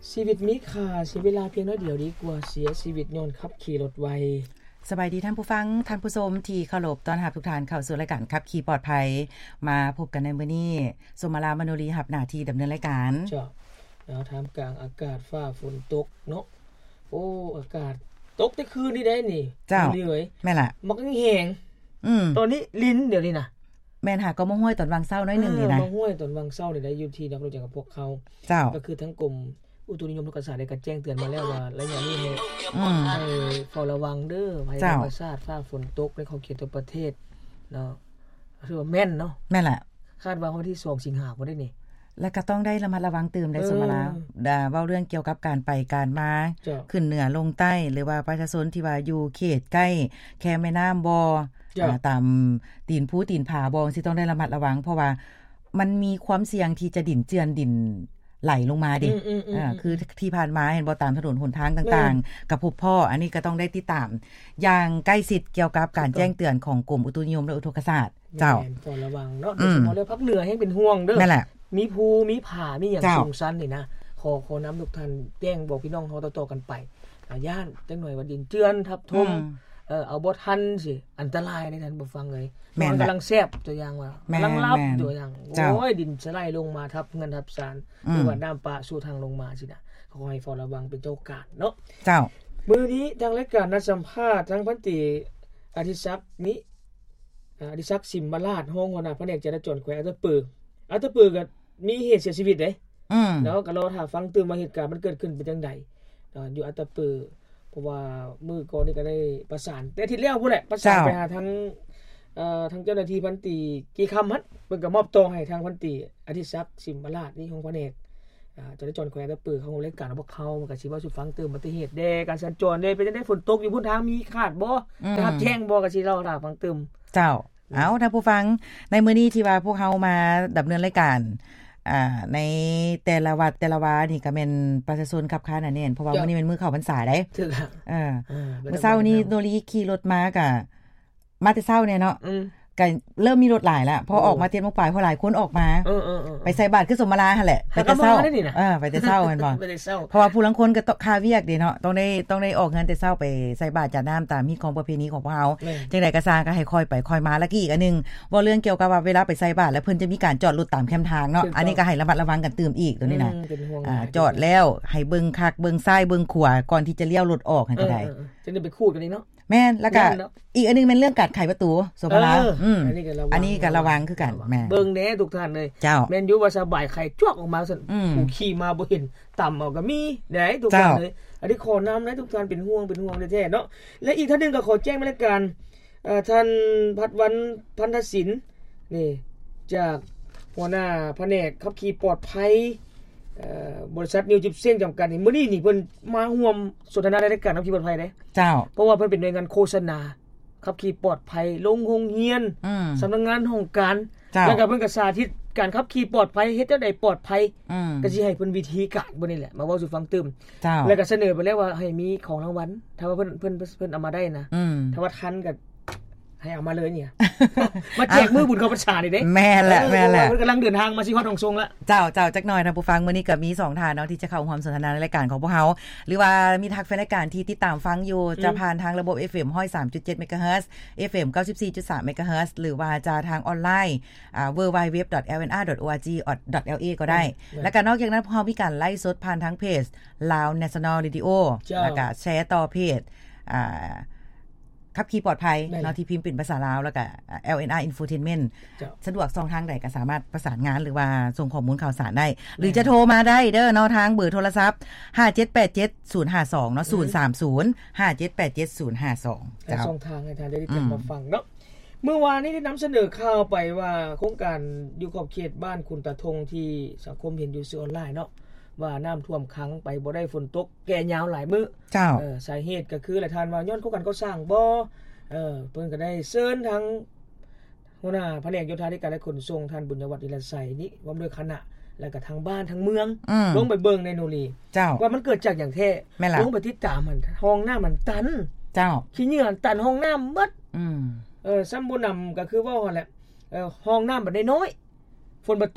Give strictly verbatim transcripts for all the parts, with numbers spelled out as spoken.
ชีวิตมีค่าเสียเวลาเพียงน้อยเดียวดีกว่าเสียชีวิตย้อนขับขี่รถไวสบายดีท่านผู้ฟังท่านผู้ชมที่เคารพต้อนรับทุกท่านเข้าสู่รายการขับขี่ปลอดภัยมาพบกันในมื้อนี้สมรามโนรีรับหน้าที่ดำเนินรายการจ้ะแล้วท่ามกลางอากาศฟ้าฝนตกเนาะโอ้อากาศตกแต่คืนนี้ได้นี่เจ้าเลยแม่นล่ะมักแห้งอืมตอนนี้ลิ้นเดี๋ยวนี้นะแม่นหาก็มาห้วยตอนวังเช้าน้อยนึงนี่นะมาห้วยตอนวังเช้านี่ได้อยู่ที่นักรู้จักกับพวกเขาเจ้าก็คือทั้งกรมอุตุนิยมวิทยาศาสตร์ได้ก็แจ้งเตือนมาแล้วว่าระยะนี้ให้ให้เฝ้าระวังเด้อภัยธรรมชาติฟ้าฝนตกในขอบเขตทั่วประเทศเนาะคือว่าแม่นเนาะแม่นล่ะคาดว่าวันที่สองสิงหาคมบ่ได้นี่แล้วก็ต้องได้ระมัดระวังตื่มได้สมราด่าเว้าเรื่องเกี่ยวกับการไปการมาขึ้นเหนือลงใต้หรือว่าประชาชนที่ว่าอยู่เขตใกล้แค่แม่น้ำบ่ตามตีนภูตีนผาบ่สิต้องได้ระมัดระวังเพราะว่ามันมีความเสี่ยงที่จะดินเจือนดินไหลลงมาดิอ่าคือที่ผ่านมาเห็นบ่ตามถนนหนทางต่างๆกับพบพ่ออันนี้ก็ต้องได้ติดตามอย่างใกล้ชิดเกี่ยวกับการแจ้งเตือนของกรมอุตุนิยมและอุทกศาสตร์เจ้าต้องระวังเนาะโดยเฉพาะเรื่องภาคเหนือให้เป็นห่วงเด้อนั่นแหละมีภูมีผามีหยังสูงชันนี่นะขอขอน้ำทุกท่านแจ้งบอกพี่น้องเฮาต่อๆกันไปย่านจังหน่อยว่าดินเจือนทับถมเออเอาบ่ทันสิอันตรายในท่านบ่ฟังเลยมันกำลังแซ่บตัวอย่างว่ากำลังลับตัวอย่างโอ้ยดินสไลด์ลงมาทับเงินทับสารหรือว่าน้ำป่าสู่ทางลงมาสินะขอให้เฝ้าระวังเป็นเจ้าการเนาะเจ้ามื้อนี้ทางรายการนัดสัมภาษณ์ทางพันตรีอธิศักดิ์มิอธิศักดิ์สิมมาราชห้องหัวหน้าแผนกจราจรแขวงอัตตปืออัตตปือก็มีเหตุเสียชีวิตเด้อือแล้วก็รอถ้าฟังตื่นมาเหตุการณ์มันเกิดขึ้นเป็นจังได๋อยู่อัตตปือเพราะว่ามื้อก่อนนี่ก็ได้ประสานแต่ที่แล้วพุ่นแหละประสานไปหาทางเอ่อทางเจ้าหน้าที่พันตรีกี่คำฮัดเพิ่นก็มอบตัวให้ทางพันตรีอธิศักดิ์สิมมาราชนี่ของแผนกอ่าจราจรแขวงอัตตปือเขารายการพวกเขามันก็สิว่าสิฟังตื่นอุบัติเหตุแด่การสัญจรได้เป็นจังได๋ฝนตกอยู่บนทางมีขาดบ่นะครับแจ้งบ่ก็สิเล่าถ้าฟังตื่นเจ้าเอาท่านผู้ฟังในมื้อนี้ที่ว่าพวกเฮามาดำเนินรายการอ่าในแต่ละวัดแต่ละวานี่ก็แม่นประชาชนขับค้านอันนี้เพราะว่ามื้อนี้เป็นมื้อเข้าพรรษาเด้ถูกครับเออมื้อเช้านี้โนรีขี่รถมาก็มาแต่เช้าเนี่ยเนาะก็เริ่มมีรถหลายแล้วพอออกมาเต็มลงไปเพราะหลายคนออกมาเออๆไปใส่บาตรคือสมราหั่นแหละไปแต่เช้าเออไปแต่เช้าแม่นบ่เพราะว่าผู้ลางคนก็ค่าเวียกดิเนาะต้องได้ต้องได้ออกเงินแต่เช้าไปใส่บาตรจาน้ำตามมีของประเพณีของพวกเฮาจังได๋ก็สร้างก็ให้ค่อยไปค่อยมาแล้วก็อีกอันนึงเว้าเรื่องเกี่ยวกับว่าเวลาไปใส่บาตรแล้วเพิ่นจะมีการจอดรถตามแคมทางเนาะอันนี้ก็ให้ระมัดระวังกันตื่มอีกตัวนี้น่ะอ่าจอดแล้วให้เบิ่งคักเบิ่งซ้ายเบิ่งขวาก่อนที่จะเลี้ยวรถออกหั่นก็ได้จะได้ไปคูดกันนี่เนาะแม่นแล้วก็อีกอันนึงเป็นเรื่องการไขประตูสมราอืมอันนี้ก็ระวังอันนี้ก็ระวังคือกันแม่เบิ่งแน่ทุกท่านเลยแม่นอยู่ว่าสบายไข่จวกออกมาซั่นผู้ขี่มาบ่เห็นต่ำเอาก็มีได้ทุกท่านเลยอันนี้ขอน้ำนะทุกท่านเป็นห่วงเป็นห่วงแท้ๆเนาะและอีกท่านนึงก็ขอแจ้งรายการเอ่อท่านพัดวันพันธศิลป์นี่จากหัวหน้าแผนกขับขี่ปลอดภัยเอ่อบริษัทนิวจิปเซียงจำกัดนี่มื้อนี้นี่เพิ่นมาร่วมสนทนาในรายการขับขี่ปลอดภัยเด้เจ้าเพราะว่าเพิ่นเป็นหน่วยงานโฆษณาขับขี่ปลอดภัยลงโรงเรียนสำนักงานของการแล้วก็เพิ่นก็สาธิตการขับขี่ปลอดภัยเฮ็ดจังได๋ปลอดภัยก็สิให้เพิ่นวิธีการบ่นี่แหละมาเว้าสู่ฟังตึมแล้วก็เสนอไปแล้วว่าให้มีของรางวัลถ้าว่าเพิ่นเพิ่นเพิ่นเอามาได้นะถ้าว่าทันก็ให้เอามาเลยเนี่ยมาแจกมือบุญเข้าพรรษานี่เด้แม่แหละแม่แหละเพิ่นกำลังเดินทางมาสิฮอดดงซงแล้วเจ้าเจ้าจักหน่อยท่านผู้ฟังมื้อนี้ก็มีสองท่านเนาะที่จะเข้าร่วมสนทนาในรายการของพวกเฮาหรือว่ามีทักแฟนรายการที่ติดตามฟังอยู่จะผ่านทางระบบ เอฟ เอ็ม หนึ่งร้อยสามจุดเจ็ด เมกะเฮิรตซ์ เอฟ เอ็ม เก้าสิบสี่จุดสาม เมกะเฮิรตซ์หรือว่าจะทางออนไลน์อ่า ดับเบิลยู ดับเบิลยู ดับเบิลยู ดอท แอล เอ็น อาร์ ดอท โอ อาร์ จี ดอท แอล เอ ก็ได้แล้วก็นอกจากนั้นพอมีการไลฟ์สดผ่านทางเพจ Lao National Radio แล้วก็แชร์ต่อเพจอ่าขับขี่ปลอดภัยเนาะที่พิมพ์เป็นภาษาลาวแล้วก็ แอล เอ็น อาร์ Infotainment สะดวกช่องทางใดก็สามารถประสานงานหรือว่าส่งข้อมูลข่าวสารได้หรือจะโทรมาได้เด้อเนาะทางเบอร์โทรศัพท์ห้า เจ็ด แปด เจ็ด ศูนย์ ห้า สองเนาะศูนย์ สาม ศูนย์ ห้า เจ็ด แปด เจ็ด ศูนย์ ห้า สองจ้าช่องทางให้ท่านได้ติดตามมาฟังเนาะเมื่อวานนี้ได้นำเสนอข่าวไปว่าโครงการอยู่ขอบเขตบ้านคุณตาทงที่สังคมเห็นอยู่สื่อออนไลน์เนาะว่าน้ำท่วมขังไปบ่ได้ฝนตกแก่ยาวหลายมื้อเจ้าเออสาเหตุก็คือหลายท่านว่าย้อนโครงการก่อสร้างบ่เออเพิ่นก็ได้เชิญทั้งหัวหน้าแผนกโยธาธิการและขนส่งท่านบุญยวัฒน์อินทรไสยนี่พร้อมด้วยคณะแล้วก็ทางบ้านทางเมืองลงไปเบิ่งในโนรีเจ้าว่ามันเกิดจากอย่างแท้ลงไปติดตามมันห้องน้ำมันตันเจ้าขี้เหงื่อตันห้องน้ำหมดอืมเออซ้ํบ่นำก็คือว่าหั่นแหละเออห้องน้ำบัดได้น้อยฝนบ่ตก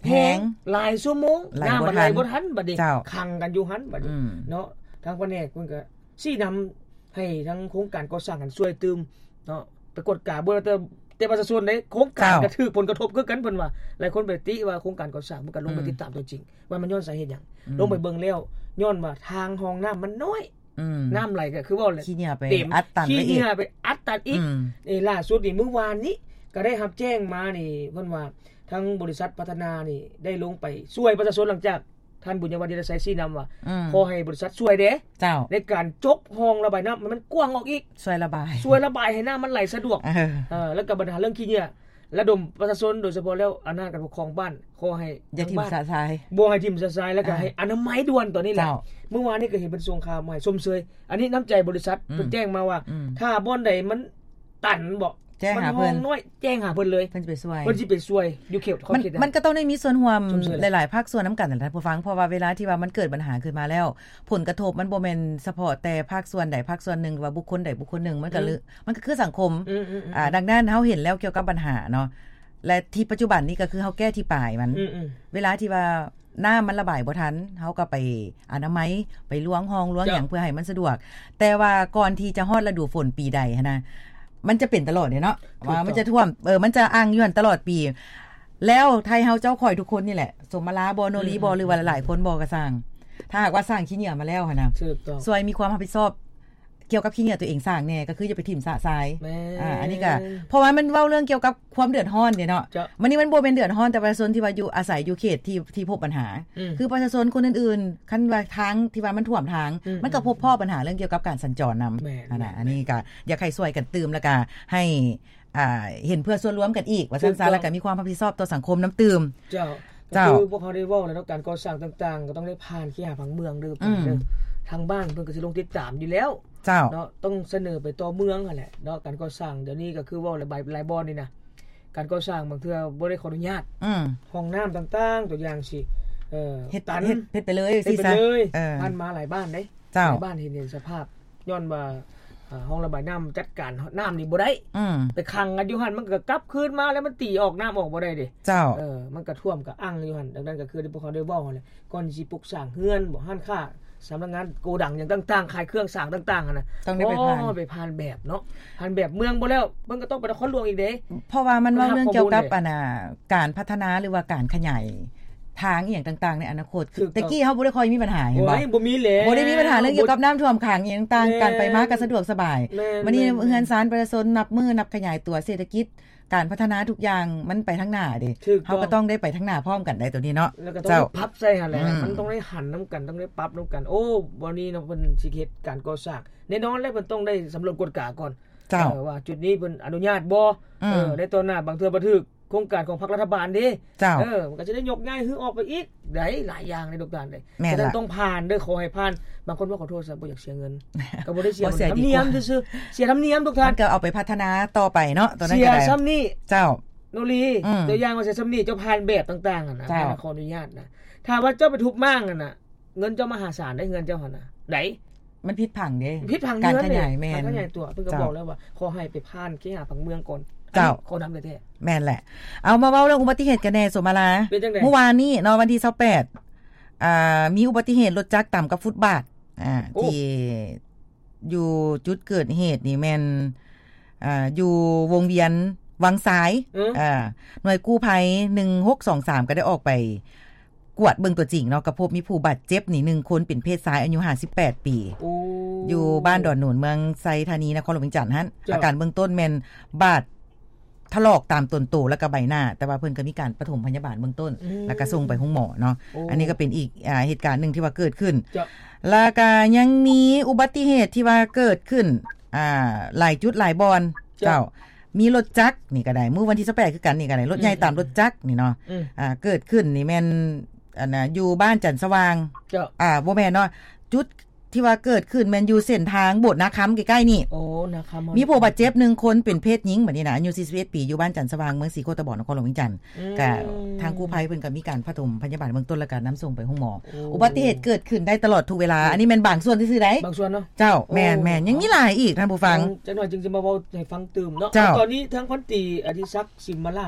แห้งหลายชั่วโมงน้ำมันไหลบ่ทันบัดนี้ขังกันอยู่หั่นบัดนี้เนาะทางแผนกเพิ่นก็ชี้นำให้ทั้งโครงการก่อสร้างกันช่วยตืมเนาะไปกดกาบ่แต่แต่ประชาชนในโครงการก็ถูกผลกระทบคือกันเพิ่นว่าหลายคนไปติว่าโครงการก่อสร้างมันก็ลงไปติดตามตัวจริงว่ามันย้อนสาเหตุหยังลงไปเบิ่งแล้วย้อนว่าทางห้องน้ำมันน้อยน้ำไหลก็คือว่าขี้เหนียวไปอัดตันไปอีกขี้เหนียวไปอัดตันอีกนี่ล่าสุดนี่เมื่อวานนี้ก็ได้รับแจ้งมานี่เพิ่นว่าทั้งบริษัทพัฒนานี่ได้ลงไปช่วยประชาชนหลังจากท่านบุญยวรรณไซซี่นำว่าขอให้บริษัทช่วยเด้เจ้าในการจกห้องระบายน้ำมันกว้างออกอีกช่วยระบายช่วยระบายให้น้ำมันไหลสะดวกเออแล้วก็ปัญหาเรื่องขี้เหนียวระดมประชาชนโดยเฉพาะแล้วอำนาจการปกครองบ้านขอให้อย่าทิ่มสะทรายบ่ให้ทิ่มสะทรายแล้วก็ให้อนามัยด่วนตัวนี้แหละเมื่อวานนี้ก็เห็นเป็นส่งข่าวมาให้ชมเชยอันนี้น้ำใจบริษัทเพิ่นแจ้งมาว่าถ้าบ่อนใดมันตันบ่แจ้งหาเพิ่นน้อยแจ้งหาเพิ่นเลยเพิ่นสิไปช่วยเพิ่นสิไปช่วยอยู่เขตขอบเขตมันก็ต้องได้มีส่วนร่วมหลายๆภาคส่วนนำกันนั่นแหละผู้ฟังเพราะว่าเวลาที่ว่ามันเกิดปัญหาขึ้นมาแล้วผลกระทบมันบ่แม่นเฉพาะแต่ภาคส่วนใดภาคส่วนนึงว่าบุคคลใดบุคคลนึงมันก็มันก็คือสังคมอ่าดังนั้นเฮาเห็นแล้วเกี่ยวกับปัญหาเนาะและที่ปัจจุบันนี้ก็คือเฮาแก้ที่ปลายมันเวลาที่ว่าน้ำมันระบายบ่ทันเฮาก็ไปอนามัยไปล้วงห้องล้วงหยังเพื่อให้มันสะดวกแต่ว่าก่อนที่จะฮอดฤดูฝนปีใดหั่นนะมันจะเป็นตลอดเนาะว่ามันจะท่วมเออมันจะอ้างอยู่หั่นตลอดปีแล้วไทยเฮาเจ้าข่อยทุกคนนี่แหละสมมาลาบ่โนรีบ่หรือว่าหลายๆคนบ่ก็สร้างถ้าหากว่าสร้างขี้เหนียวมาแล้วหั่นน่ะซวยมีความรับผิดชอบเกี่ยวกับขี้เหนียวตัวเองสร้างแน่ก็คืออย่าไปทิ่มสะทรายอ่าอันนี้ก็เพราะว่ามันเว้าเรื่องเกี่ยวกับความเดือดร้อนเนี่ยเนาะมันนี่มันบ่เป็นเดือดร้อนแต่ประชาชนที่ว่าอยู่อาศัยอยู่เขตที่ที่พบปัญหาคือประชาชนคนอื่นๆคันว่าทางที่ว่ามันท่วมทางมันก็พบพ่อปัญหาเรื่องเกี่ยวกับการสัญจรนำอันน่ะอันนี้ก็อยากให้ช่วยกันตื่มแล้วก็ให้อ่าเห็นเพื่อส่วนรวมกันอีกว่าซั่นๆแล้วก็มีความรับผิดชอบต่อสังคมนำตื่มเจ้าก็คือพวกเขาได้เว้าแล้วการก่อสร้างต่างๆก็ต้องได้ผ่านขี้หาผังเมืองเด้อเด้อทางบ้านเพิ่นก็สิลงติดตามอยู่แล้วเนาะต้องเสนอไปต่อเมืองนั่นแหละเนาะการก่อสร้างเดี๋ยวนี้ก็คือว่าหลายหลายบ่อนนี่นะการก่อสร้างบางเทื่อบ่ได้ขออนุญาตอือห้องน้ำต่างๆตัวอย่างสิเอ่อเฮ็ดตันเฮ็ดไปเลยสิซะเออผ่านมาหลายบ้านเด้หลายบ้านเห็นเห็นสภาพย้อนว่าอ่าห้องระบายน้ำจัดการน้ำนี่บ่ได้อือไปขังกันอยู่หั่นมันก็กลับคืนมาแล้วมันตีออกน้ำออกบ่ได้เด้เจ้าเออมันก็ท่วมก็อั่งอยู่หั่นดังนั้นก็คือที่พวกเขาได้เว้าหั่นแหละก่อนสิปลูกสร้างเรือนบ่ร้านค้าสำนักงานโกดังอย่างต่างๆขายเครื่องสร้างต่างๆอ่ะนะต้องได้ไปผ่านไปผ่านแบบเนาะผ่านแบบเมืองบ่แล้วมันก็ต้องไปนครหลวงอีกเด้เพราะว่ามันว่าเรื่องเกี่ยวกับอันน่ะการพัฒนาหรือว่าการขยายทางอีหยังต่างๆในอนาคตตะกี้เฮาบ่ได้ค่อยมีปัญหาเห็นบ่บ่มีแล้วบ่ได้มีปัญหาเรื่องเกี่ยวกับน้ำท่วมขังอีหยังต่างการไปมาก็สะดวกสบายวันนี้เฮือนซานประชาชนนับมือนับขยายตัวเศรษฐกิจการพัฒนาทุกอย่างมันไปทางหน้าเด้เฮาก็ต้องได้ไปทางหน้าพร้อมกันได้ตัวนี้เนาะแล้วก็ต้องพับใส่หั่นแหละมันต้องได้หันนํากันต้องได้ปรับนํากันโอ้บ่นี้เนาะเพิ่นสิเฮ็ดการก่อสร้างแน่นอนแล้วเพิ่นต้องได้สำรวจกฎกาก่อนเออว่าจุดนี้เพิ่นอนุญาตบ่เออในตอนหน้าบางเทื่อบ่ถูกโครงการของพรรครัฐบาลเด้เออมันก็จะได้ยกง่ายฮือออกไปอีกได้หลายอย่างในดอกดานได้ฉะนั้นต้องผ่านเด้อขอให้ผ่านบางคนว่าขอโทษซะบ่อยากเสียเงินก็บ่ได้เสียธรรมเนียมซื่อๆเสียธรรมเนียมทุกท่านก็เอาไปพัฒนาต่อไปเนาะตอนนั้นก็ได้เสียซ้ํานี้เจ้าโนรีตัวอย่างว่าเสียซ้ํานี้เจ้าผ่านแบบต่างๆอ่ะนะขออนุญาตนะถ้าว่าเจ้าไปทุบมั่งน่ะเงินเจ้ามหาศาลได้เงินเจ้าหั่นน่ะไดมันผิดผังเด้ผิดผังการขยายแม่นการขยายตัวเพิ่นก็บอกแล้วว่าขอให้ไปผ่านขี้หาผังเมืองก่อนเจ้าขอนําแท้ๆแม่นแหละเอามาเว้าเรื่องอุบัติเหตุกันแน่สมมาลาเมื่อวานนี้เนาะวันที่ยี่สิบแปดอ่ามีอุบัติเหตุรถจักรต่ำกับฟุตบาทอ่าที่อยู่จุดเกิดเหตุนี่แม่นอ่าอยู่วงเวียนวังซ้ายอ่าหน่วยกู้ภัยหนึ่งหกสองสามก็ได้ออกไปกวดเบิ่งตัวจริงเนาะก็พบมีผู้บาดเจ็บนี่หนึ่งคนเป็นเพศชายอายุห้าสิบแปดปีอยู่บ้านดอนหนุนเมืองไซธานีนครหลวงจันทน์หั่นอาการเบื้องต้นแม่นบาดถลอกตามต้นโตแล้วก็ใบหน้าแต่ว่าเพิ่นก็มีการปฐมพยาบาลเบื้องต้นแล้วก็ส่งไปโรงหมอเนาะอันนี้ก็เป็นอีกอ่าเหตุการณ์นึงที่ว่าเกิดขึ้นแล้วก็ยังมีอุบัติเหตุที่ว่าเกิดขึ้นอ่าหลายจุดหลายบ่อนเจ้ามีรถจักรนี่ก็ได้มื้อวันที่สิบแปดคือกันนี่ก็ได้รถใหญ่ตามรถจักรนี่เนาะอ่าเกิดขึ้นนี่แม่นอันน่ะอยู่บ้านจันทร์สว่างอ่าบ่แม่นเนาะจุดที่ว่าเกิดขึ้นแม่นอยู่เส้นทางโบสถ์นาคำใกล้ๆนี่โอ้นาคำมีผู้บาดเจ็บหนึ่งคนเป็นเพศหญิงบัดนี้น่ะอายุสี่สิบเอ็ดปีอยู่บ้านจันทร์สว่างเมืองศรีโคตบนครหลวงจันทน์ก็ทางกู้ภัยเพิ่นก็มีการปฐมพยาบาลเบื้องต้นแล้วก็นําส่งไปโรงหมออุบัติเหตุเกิดขึ้นได้ตลอดทุกเวลาอันนี้แม่นบางส่วนซื่อๆได้บางส่วนเนาะเจ้าแม่นๆยังมีหลายอีกท่านผู้ฟังจักหน่อยจึงจะมาเว้าให้ฟังตื่มเนาะตอนนี้ทั้งพันตรีอดิศักดิ์สิมราช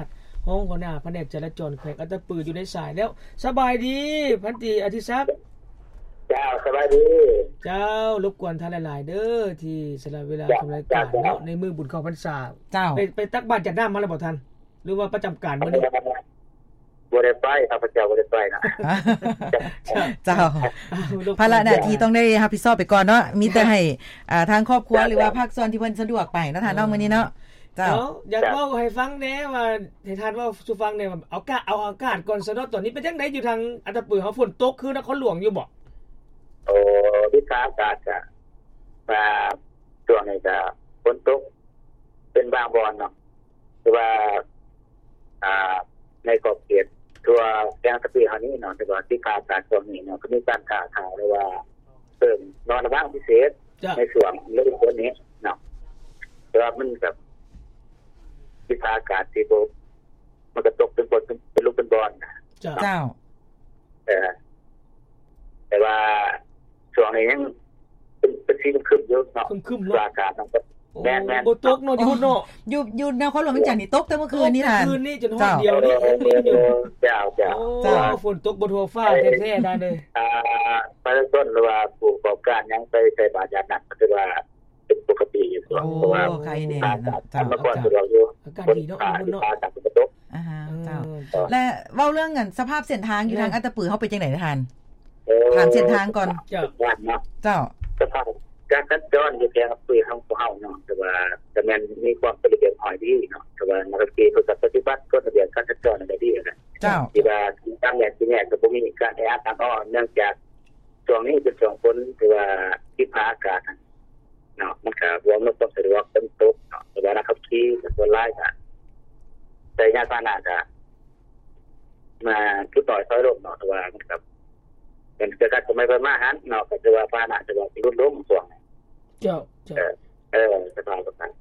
ห้องหัวหน้าแผนกจราจรแขวงอัตตปืออยู่ในสายแล้วสบายดีพันตรีอธิศักดิ์เจ้าสบายดีเจ้ารบกวนท่านหลายๆเด้อที่สละเวลาทำรายการเนาะในมื้อบุญเข้าพรรษาเจ้าไปไปตักบาตรจัดน้ำมาแล้วบ่ท่านหรือว่าประจำการมื้อนี้บ่ได้ไปข้าพเจ้าบ่ได้ไปนะเจ้าภาระหน้าที่ต้องได้รับผิดชอบไปก่อนเนาะมีแต่ให้อ่าทางครอบครัวหรือว่าภาคส่วนที่เพิ่นสะดวกไปเนาะท่านเนาะมื้อนี้เนาะเจ้าอยากเว้าให้ฟังแหน่ว่าให้ท่านเว้าสู่ฟังแหน่ว่าเอากะเอาอากาศก่อนซะเนาะตอนนี้เป็นจังได๋อยู่ทางอัตตปือเฮาฝนตกคือนครหลวงอยู่บ่โอ้วิชาอากาศก็ว่าช่วงนี้ก็ฝนตกเป็นบางบ่อนเนาะคือว่าอ่าในขอบเขตตัวแกงตะปีเฮานี้เนาะแต่ว่าที่ขาดการช่วงนี้เนาะก็มีการข่าวข่าวเลยว่าเพิ่มนอนระวังพิเศษในช่วงฤดูฝนนี้เนาะแต่ว่ามันกับวิชาอากาศที่บ่มันก็ตกเป็นฝนเป็นลูกเป็นบอลนะเจ้าเออแต่ว่าช่วงนี้ยังเป็นเป็นสีครึ้มๆอยู่เนาะครึ้มๆอากาศมันก็แม่นๆบ่ตกเนาะอยู่เนาะอยู่อยู่นครหลวงจังนี่ตกแต่เมื่อคืนนี่ท่านคืนนี้จนฮอดเดียวนี่ลิ้นอยู่เจ้าๆเจ้าฝนตกบ่ทั่วฟ้าแท้ๆได้เลยอ่าไปต้นหรือว่าผู้ประกอบการยังไปใส่บาตรญาตินักคือว่าเป็นปกติอยู่เพราะว่าใครแน่เจ้ามาก่อนสะดวกอยู่อากาศดีเนาะอยู่เนาะอากาศตกอ่าเจ้าและเว้าเรื่องกันสภาพเส้นทางอยู่ทางอัตตปือเฮาเป็นจังได๋ท่านถามเส้นทางก่อนเจ้าเจ้าสภาพการสัญจรอยู่แถวปือของพวกเฮาเนาะแต่ว่าแต่มันมีความเป็นระเบียบหอยดีเนาะแต่ว่านักขี่เขาปฏิบัติกฎระเบียบการสัญจรได้ดีนะเจ้าที่ว่าตามแนวที่แนวก็บ่มีการแออัดตามอ้อเนื่องจากช่วงนี้เป็นช่วงฝนที่ว่าที่ภาคอากาศเนาะมันก็รวมกับความสะดวกเป็นตกเนาะแต่ว่านักขับขี่ส่วนหลายก็ใช้ยานพาหนะก็มาคือต่อยซอยลมเนาะแต่ว่ามันก็เป็นเกิดการสมัยประมาณนั้นเนาะก็จะว่าพาหนะจะว่ารุ่นล้มช่วงเจ้าเจ้าเออสภาพแบบนั้น